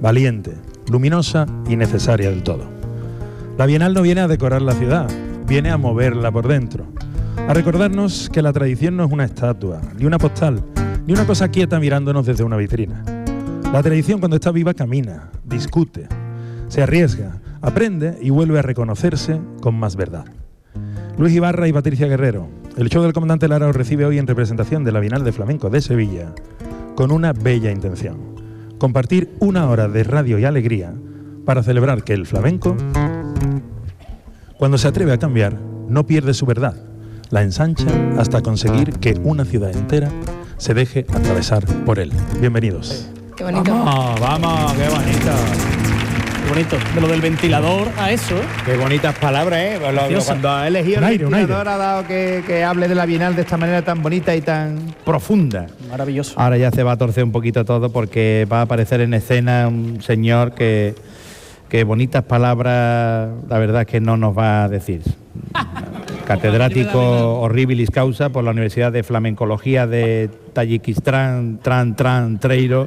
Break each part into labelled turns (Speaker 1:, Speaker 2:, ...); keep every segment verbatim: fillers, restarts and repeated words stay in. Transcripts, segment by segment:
Speaker 1: valiente, luminosa y necesaria del todo. La Bienal no viene a decorar la ciudad, viene a moverla por dentro, a recordarnos que la tradición no es una estatua, ni una postal, ni una cosa quieta mirándonos desde una vitrina. La tradición, cuando está viva, camina, discute, se arriesga, aprende y vuelve a reconocerse con más verdad. Luis Ibarra y Patricia Guerrero, el show del comandante Lara os recibe hoy en representación de la Bienal de Flamenco de Sevilla con una bella intención: compartir una hora de radio y alegría para celebrar que el flamenco, cuando se atreve a cambiar, no pierde su verdad, la ensancha hasta conseguir que una ciudad entera se deje atravesar por él. Bienvenidos.
Speaker 2: Qué bonito.
Speaker 3: Vamos, vamos, qué bonito.
Speaker 4: Qué bonito. De lo del ventilador a eso, ¿eh?
Speaker 3: Qué bonitas palabras, ¿eh? Lo, lo, cuando ha elegido el
Speaker 1: aire,
Speaker 3: ventilador ha dado que, que hable de la Bienal de esta manera tan bonita y tan profunda.
Speaker 4: Maravilloso.
Speaker 3: Ahora ya se va a torcer un poquito todo porque va a aparecer en escena un señor que, que bonitas palabras, la verdad es que no nos va a decir. Catedrático horribilis causa por la Universidad de Flamencología de Tayikistán, Tran, Tran, Treiro.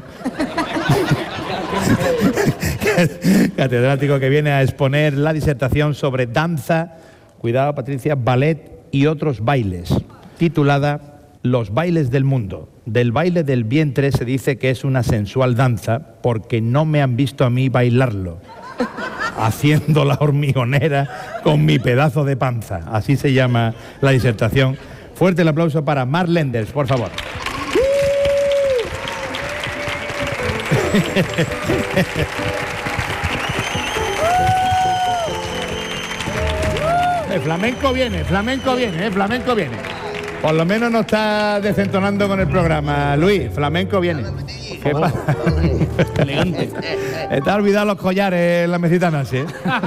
Speaker 3: Catedrático que viene a exponer la disertación sobre danza, cuidado Patricia, ballet y otros bailes, titulada Los bailes del mundo. Del baile del vientre se dice que es una sensual danza porque no me han visto a mí bailarlo, haciendo la hormigonera con mi pedazo de panza. Así se llama la disertación. Fuerte el aplauso para Mark Lenders, por favor. El flamenco viene, flamenco viene, eh, flamenco viene. Por lo menos no está desentonando con el programa, Luis. Flamenco viene. ¿Qué pasa?
Speaker 4: Elegante.
Speaker 3: Está olvidado los collares en la mesita Nancy, ¿eh?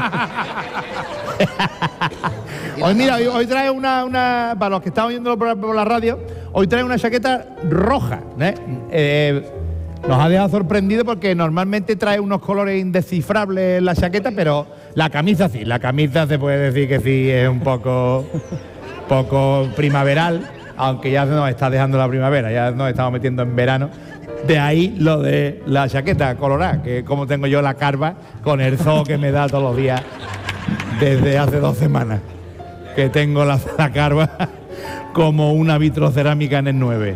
Speaker 3: Hoy mira, hoy, hoy trae una, una, para los que están oyéndolo por, por la radio, hoy trae una chaqueta roja, ¿eh? Eh, nos ha dejado sorprendido porque normalmente trae unos colores indescifrables en la chaqueta, pero la camisa sí, la camisa se puede decir que sí es un poco, poco primaveral, aunque ya nos está dejando la primavera, ya nos estamos metiendo en verano. De ahí lo de la chaqueta colorada, que como tengo yo la carva con el zoo que me da todos los días desde hace dos semanas, que tengo la, la carva como una vitrocerámica en el nueve.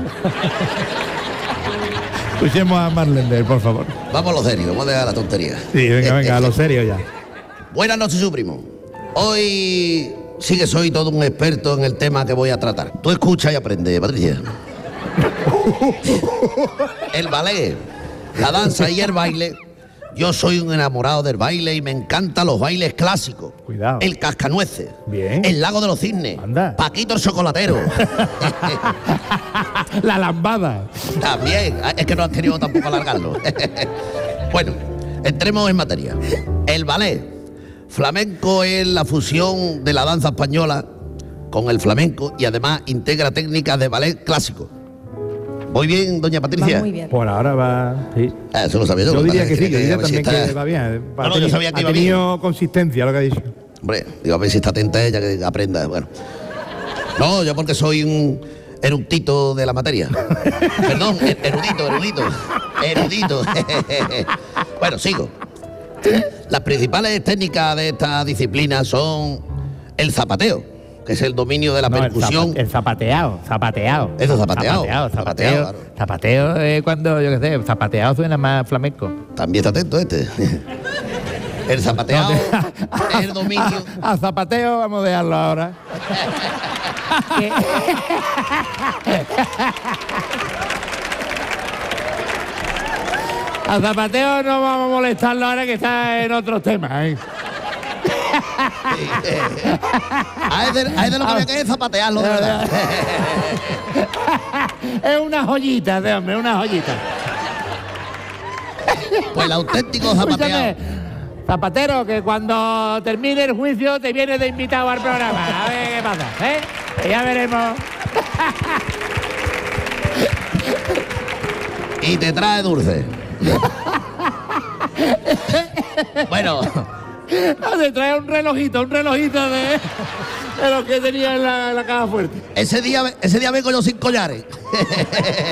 Speaker 3: Escuchemos a Marlender, por favor.
Speaker 5: Vamos a lo serio, vamos a dejar la tontería.
Speaker 3: Sí, venga, venga, a lo serio ya.
Speaker 5: Buenas noches, su primo. Hoy sí que soy todo un experto en el tema que voy a tratar. Tú escucha y aprende, Patricia. El ballet, la danza y el baile. Yo soy un enamorado del baile y me encantan los bailes clásicos.
Speaker 3: Cuidado.
Speaker 5: El cascanueces.
Speaker 3: Bien.
Speaker 5: El lago de los cisnes.
Speaker 3: Anda.
Speaker 5: Paquito el chocolatero.
Speaker 3: La lambada.
Speaker 5: También. Es que no has querido tampoco alargarlo. Bueno, entremos en materia. El ballet. Flamenco es la fusión de la danza española con el flamenco y además integra técnicas de ballet clásico. ¿Voy bien, doña Patricia?
Speaker 2: Va muy bien.
Speaker 3: Por ahora va, sí.
Speaker 5: Ah, eso lo sabía yo.
Speaker 3: Yo
Speaker 5: lo
Speaker 3: diría
Speaker 5: pasa
Speaker 3: que sí, yo diría
Speaker 5: a ver si
Speaker 3: también
Speaker 5: está-
Speaker 3: que va bien.
Speaker 5: No, no, yo sabía que
Speaker 3: ha
Speaker 5: iba
Speaker 3: tenido consistencia lo que ha dicho.
Speaker 5: Hombre, digo, a ver si está atenta ella, que aprenda. Bueno. No, yo porque soy un erudito de la materia. Perdón, er- erudito, erudito. Erudito. Bueno, sigo. Las principales técnicas de esta disciplina son el zapateo, que es el dominio de la
Speaker 3: No, el
Speaker 5: percusión.
Speaker 3: zapa- el zapateado, zapateado.
Speaker 5: Eso, zapateado.
Speaker 3: Zapateado,
Speaker 5: Zapateado,
Speaker 3: zapateo.
Speaker 5: claro.
Speaker 3: Zapateo es cuando, yo qué sé, zapateado suena más flamenco.
Speaker 5: También está atento este. El zapateado es el dominio.
Speaker 3: A, a zapateo vamos a dejarlo ahora. A zapateo no vamos a molestarlo ahora que está en otros temas, ¿eh?
Speaker 5: A él de, a él de lo que había que es zapatearlo, de verdad.
Speaker 3: Es una joyita, de hombre, una joyita.
Speaker 5: Pues el auténtico zapateado.
Speaker 3: Escúchame, zapatero, que cuando termine el juicio te viene de invitado al programa. A ver qué pasa, ¿eh? Que ya veremos.
Speaker 5: Y te trae dulce. Bueno,
Speaker 3: No, te trae un relojito, un relojito de, de lo que tenía en la, en la caja fuerte.
Speaker 5: ese día, ese día vengo yo sin collares.